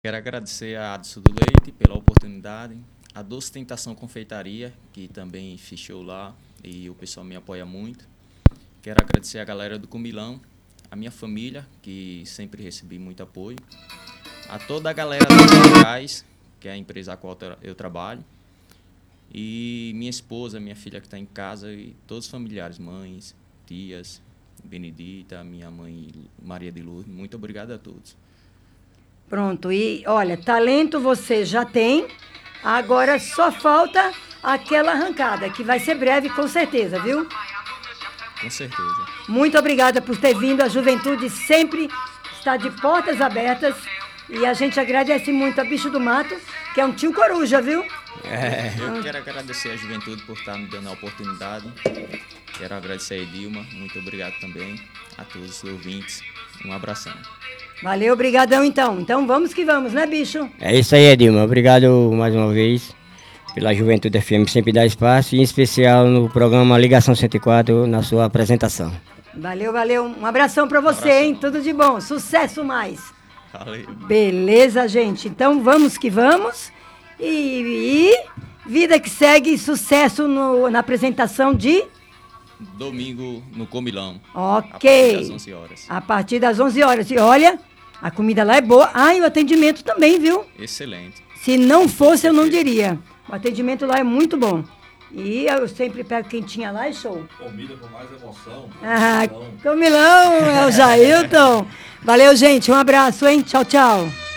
Quero agradecer a Adson do Leite pela oportunidade, a Doce Tentação Confeitaria, que também fechou lá e o pessoal me apoia muito. Quero agradecer a galera do Comilão, a minha família, que sempre recebi muito apoio, a toda a galera da Centrais, que é a empresa a qual eu trabalho, e minha esposa, minha filha que está em casa e todos os familiares, mães, tias, Benedita, minha mãe Maria de Lourdes. Muito obrigado a todos. Pronto, e olha, talento você já tem, agora só falta aquela arrancada, que vai ser breve com certeza, viu? Com certeza. Muito obrigada por ter vindo, a juventude sempre está de portas abertas e a gente agradece muito a Bicho do Mato, que é um tio coruja, viu? Eu quero agradecer a juventude por estar me dando a oportunidade. Quero agradecer a Edilma, muito obrigado também a todos os ouvintes. Um abração. Valeu, obrigadão então. Então vamos que vamos, né, bicho? É isso aí, Edilma. Obrigado mais uma vez pela Juventude FM sempre dar espaço, e em especial no programa Ligação 104, na sua apresentação. Valeu, valeu. Um abração pra você, hein? Tudo de bom. Sucesso mais. Valeu. Beleza, gente. Então vamos que vamos. E vida que segue, sucesso na apresentação de... Domingo no Comilão. Ok. A partir das 11 horas. A partir das 11 horas. E olha, a comida lá é boa. Ah, e o atendimento também, viu? Excelente. Se não fosse, eu não diria. O atendimento lá é muito bom. E eu sempre pego quem tinha lá e show. Comida com mais emoção. Ah, Comilão, é o Jailton. Valeu, gente. Um abraço, hein? Tchau, tchau.